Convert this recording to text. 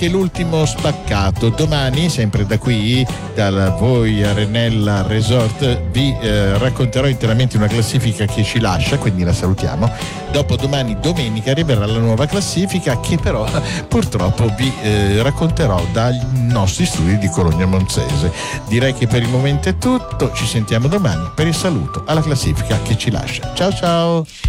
che l'ultimo spaccato. Domani, sempre da qui, dal Voi Arenella Resort, vi racconterò interamente una classifica che ci lascia, quindi la salutiamo. Dopo domani, domenica, arriverà la nuova classifica che però purtroppo vi racconterò dai nostri studi di Cologna Monzese. Direi che per il momento è tutto, ci sentiamo domani per il saluto alla classifica che ci lascia. Ciao ciao!